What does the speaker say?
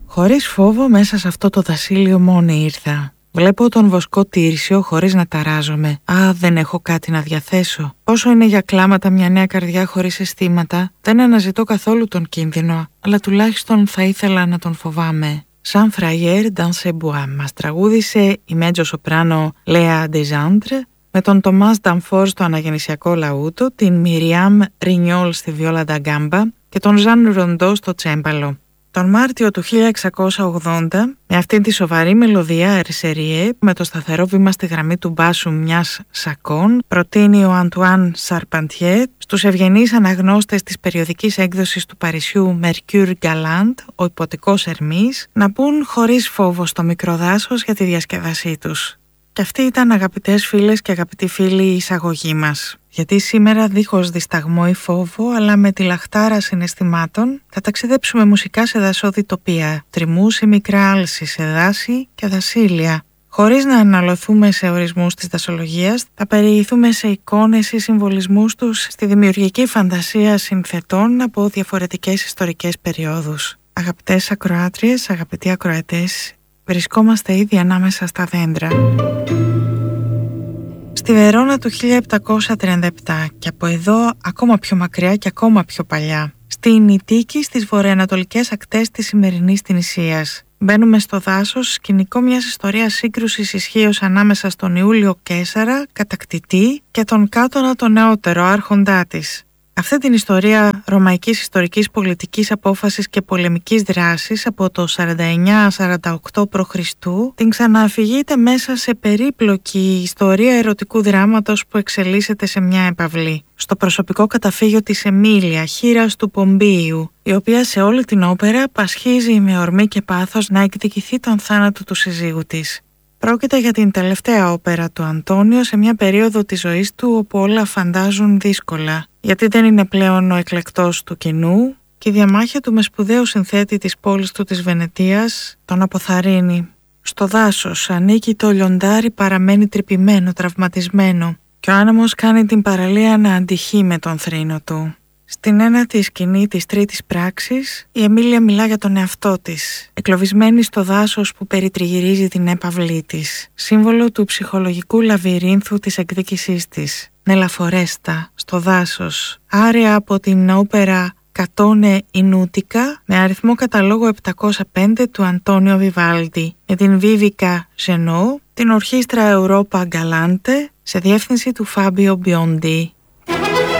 Χωρίς φόβο μέσα σε αυτό το δασίλειο μόνη ήρθα. Βλέπω τον βοσκό τήρσιο χωρίς να ταράζομαι. Α, δεν έχω κάτι να διαθέσω. Όσο είναι για κλάματα μια νέα καρδιά χωρίς αισθήματα, δεν αναζητώ καθόλου τον κίνδυνο, αλλά τουλάχιστον θα ήθελα να τον φοβάμαι. Σαν Frayeur dans ses bois μας τραγούδισε η μέτζο σοπράνο Léa Desandres, με τον Τομάς Νταμφόρ στο αναγεννησιακό λαούτο, την Μιριάμ Ρινιόλ στη βιόλα ντα γκάμπα και τον Ζαν Ροντό στο τσέμπαλο. Τον Μάρτιο του 1680, με αυτήν τη σοβαρή μελωδία Ερσεριέ, με το σταθερό βήμα στη γραμμή του μπάσου μιας σακών, προτείνει ο Αντουάν Σαρπαντιέ στους ευγενείς αναγνώστες της περιοδικής έκδοσης του Παρισιού Mercure Galant, ο υποτικός Ερμής, να πούν χωρίς φόβο στο μικρό δάσος για τη διασκέδασή τους. Και αυτή ήταν, αγαπητές φίλες και αγαπητοί φίλοι, η εισαγωγή μας. Γιατί σήμερα, δίχως δισταγμό ή φόβο, αλλά με τη λαχτάρα συναισθημάτων, θα ταξιδέψουμε μουσικά σε δασόδη τοπία, τριμμούς ή μικρά άλση, σε δάση και δασίλεια. Χωρίς να αναλωθούμε σε ορισμούς της δασολογίας, θα περιηγηθούμε σε εικόνες ή συμβολισμούς τους στη δημιουργική φαντασία συνθετών από διαφορετικές ιστορικές περιόδους. Αγαπητές ακροάτριες, αγαπητοί ακροατές, βρισκόμαστε ήδη ανάμεσα στα δέντρα. Στη Βερόνα του 1737 και από εδώ ακόμα πιο μακριά και ακόμα πιο παλιά, στην Ιττίκη στις βορειοανατολικές ακτές της σημερινής Τινησίας. Μπαίνουμε στο δάσος, σκηνικό μιας ιστορίας σύγκρουσης ισχύως ανάμεσα στον Ιούλιο Καίσαρα, κατακτητή, και τον Κάτωνα τον νεότερο, άρχοντά της. Αυτή την ιστορία ρωμαϊκής ιστορικής πολιτικής απόφασης και πολεμικής δράσης από το 49-48 π.Χ. την ξανααφηγείται μέσα σε περίπλοκη ιστορία ερωτικού δράματος που εξελίσσεται σε μια επαυλή. Στο προσωπικό καταφύγιο της Εμίλια, χήρας του Πομπείου, η οποία σε όλη την όπερα πασχίζει με ορμή και πάθος να εκδικηθεί τον θάνατο του συζύγου της. Πρόκειται για την τελευταία όπερα του Αντώνιο σε μια περίοδο της ζωής του όπου όλα φαντάζουν δύσκολα, γιατί δεν είναι πλέον ο εκλεκτός του κοινού και η διαμάχη του με σπουδαίο συνθέτη της πόλης του της Βενετίας τον αποθαρρύνει. Στο δάσος ανήκει το λιοντάρι, παραμένει τρυπημένο, τραυματισμένο και ο άνεμος κάνει την παραλία να αντυχεί με τον θρήνο του. Στην ένατη σκηνή της τρίτης πράξης, η Εμίλια μιλά για τον εαυτό της, εκλοβισμένη στο δάσος που περιτριγυρίζει την έπαυλή της, σύμβολο του ψυχολογικού λαβυρίνθου της εκδίκησής της. Νέλα Φορέστα, στο δάσος, άρια από την όπερα Κατώνε Ινούτικα, με αριθμό καταλόγου 705 του Αντώνιο Βιβάλντι, με την Βίβικα Ζενό, την ορχήστρα Europa Galante, σε διεύθυνση του Φάμπιο Μπιόντι.